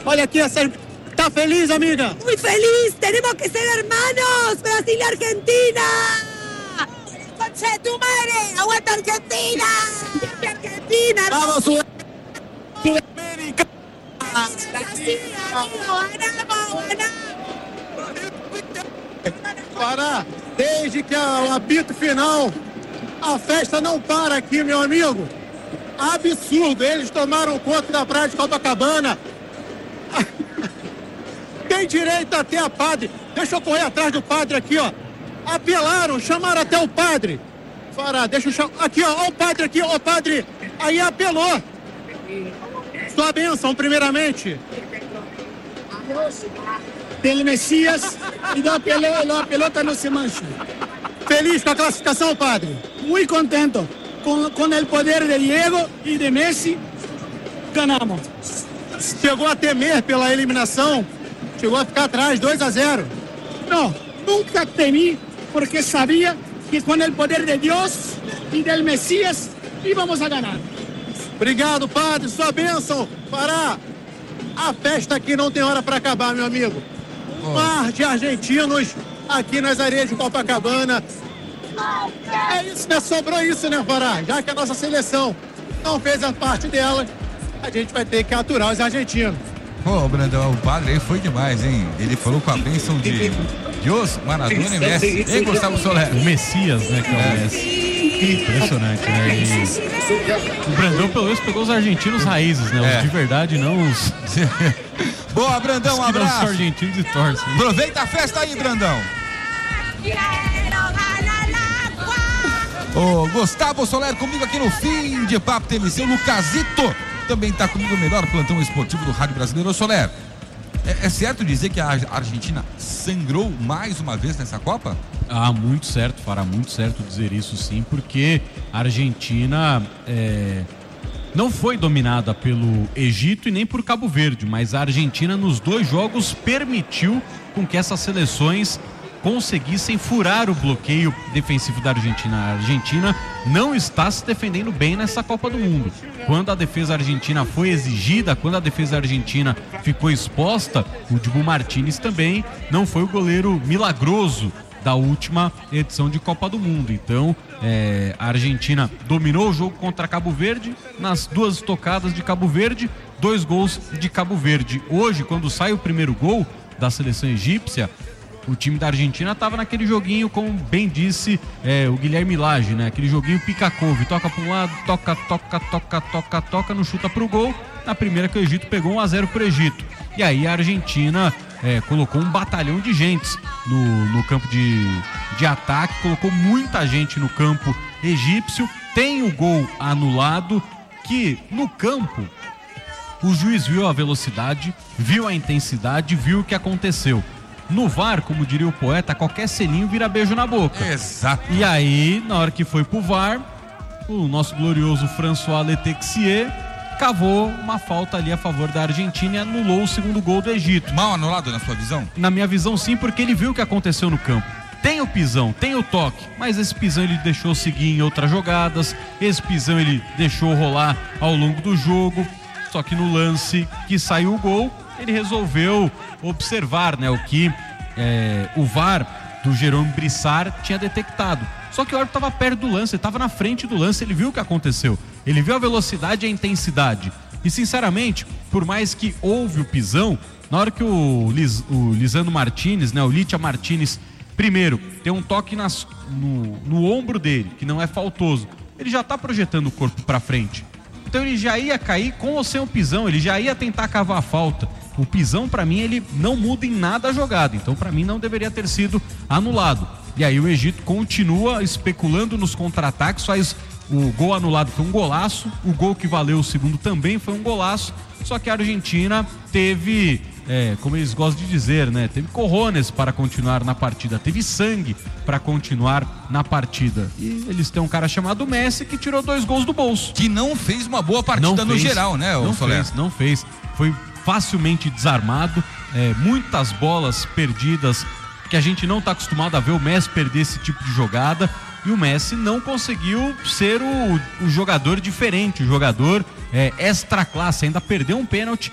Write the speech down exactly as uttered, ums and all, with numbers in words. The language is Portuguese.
Olha aqui essa... Tá feliz, amiga? Muy feliz, tenemos que ser hermanos, Brasil y Argentina. Concha de tu madre, aguanta Argentina. Argentina. Vamos, Sudamérica. Brasil, amigo, ganamos, ganamos. Pará, desde que a- o apito final, a festa não para aqui, meu amigo. Absurdo, eles tomaram conta da praia de Copacabana. Tem direito até a padre. Deixa eu correr atrás do padre aqui, ó. Apelaram, chamaram até o padre. Fará, deixa eu chamar. Aqui, ó, ó o padre aqui, ó o padre. Aí apelou. Sua bênção, primeiramente. Del Mesías y la pelota, la pelota no se mancha. Feliz com a classificação, padre? Muy contento. Con, con el poder de Diego y de Messi, ganamos. Chegou a temer pela eliminação. Chegou a ficar atrás, dois a zero. No, nunca temí porque sabía que con el poder de Dios y del Mesías íbamos a ganar. Obrigado, padre. Sua bênção. Pará. A festa aqui não tem hora para acabar, meu amigo. Um mar de argentinos aqui nas areias de Copacabana. É isso, né? Sobrou isso, né, Pará? Já que a nossa seleção não fez a parte dela, a gente vai ter que aturar os argentinos. Pô, Brandão, o padre aí foi demais, hein? Ele falou com a bênção de Deus, Maradona e Messi. Hein, Gustavo Soler? O Messias, né, que é o Messi. Impressionante, né? E o Brandão, pelo menos, pegou os argentinos raízes, né? Os É. de verdade, não os... Boa, Brandão, um os que não são abraço. argentinos e torcem. Aproveita a festa aí, Brandão. O Gustavo Soler comigo aqui no Fim de Papo T V C. O Lucasito também está comigo, o melhor plantão esportivo do Rádio Brasileiro. Ô, Soler, é, é certo dizer que a Argentina sangrou mais uma vez nessa Copa? Ah, muito certo, Fará, muito certo dizer isso sim, porque a Argentina é, não foi dominada pelo Egito e nem por Cabo Verde, mas a Argentina nos dois jogos permitiu com que essas seleções conseguissem furar o bloqueio defensivo da Argentina. A Argentina não está se defendendo bem nessa Copa do Mundo. Quando a defesa argentina foi exigida, quando a defesa argentina ficou exposta, o Dibu Martínez também não foi o goleiro milagroso da última edição de Copa do Mundo. Então, é, a Argentina dominou o jogo contra Cabo Verde, nas duas tocadas de Cabo Verde, dois gols de Cabo Verde. Hoje, quando sai o primeiro gol da seleção egípcia, o time da Argentina estava naquele joguinho, como bem disse é, o Guilherme Lage, né? Aquele joguinho pica-couve, toca para um lado, toca, toca, toca, toca, toca, não chuta pro gol. Na primeira que o Egito pegou um a zero pro Egito. E aí a Argentina é, colocou um batalhão de gente no, no campo de, de ataque, colocou muita gente no campo egípcio. Tem o gol anulado, que no campo o juiz viu a velocidade, viu a intensidade, viu o que aconteceu. No V A R, como diria o poeta, qualquer selinho vira beijo na boca. Exato. E aí, na hora que foi pro V A R, o nosso glorioso François Letexier cavou uma falta ali a favor da Argentina e anulou o segundo gol do Egito. Mal anulado na sua visão? Na minha visão, sim, porque ele viu o que aconteceu no campo. Tem o pisão, tem o toque, mas esse pisão ele deixou seguir em outras jogadas, esse pisão ele deixou rolar ao longo do jogo, só que no lance que saiu o gol, ele resolveu observar, né, o que é, o V A R do Jérôme Brissard tinha detectado. Só que o árbitro estava perto do lance, ele estava na frente do lance, ele viu o que aconteceu. Ele viu a velocidade e a intensidade. E sinceramente, por mais que houve o pisão, na hora que o, Lis, o Lisandro Martínez, né, o Litia Martínez, primeiro, tem um toque nas, no, no ombro dele, que não é faltoso, ele já está projetando o corpo para frente. Então ele já ia cair com ou sem o pisão, ele já ia tentar cavar a falta. O pisão, para mim, ele não muda em nada a jogada. Então, para mim, não deveria ter sido anulado. E aí o Egito continua especulando nos contra-ataques, faz o gol anulado, foi um golaço. O gol que valeu o segundo também foi um golaço. Só que a Argentina teve, é, como eles gostam de dizer, né? Teve cojones para continuar na partida, teve sangue para continuar na partida. E eles têm um cara chamado Messi que tirou dois gols do bolso. Que não fez uma boa partida no geral, né, Não Soler? fez, não fez. Foi facilmente desarmado, é, muitas bolas perdidas, que a gente não está acostumado a ver o Messi perder esse tipo de jogada, e o Messi não conseguiu ser o, o jogador diferente, o jogador é, extra classe, ainda perdeu um pênalti